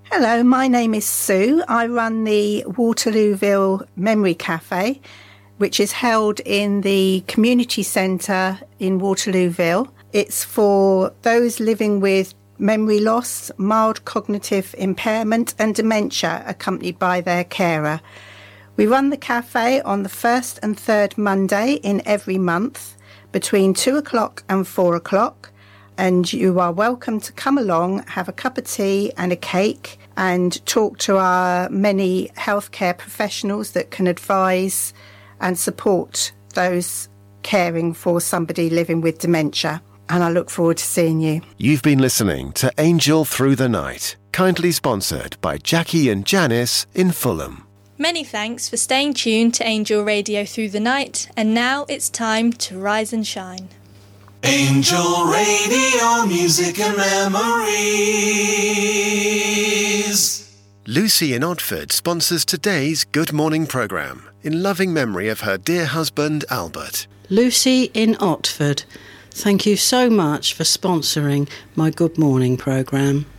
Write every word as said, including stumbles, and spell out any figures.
Hello, my name is Sue. I run the Waterlooville Memory Cafe, which is held in the community centre in Waterlooville. It's for those living with memory loss, mild cognitive impairment and dementia, accompanied by their carer. We run the cafe on the first and third Monday in every month between two o'clock and four o'clock, and you are welcome to come along, have a cup of tea and a cake, and talk to our many healthcare professionals that can advise and support those caring for somebody living with dementia. And I look forward to seeing you. You've been listening to Angel Through the Night, kindly sponsored by Jackie and Janice in Fulham. Many thanks for staying tuned to Angel Radio Through the Night, and now it's time to rise and shine. Angel Radio, music and memories. Lucy in Odford sponsors today's Good Morning programme in loving memory of her dear husband, Albert. Lucy in Otford, thank you so much for sponsoring my Good Morning programme.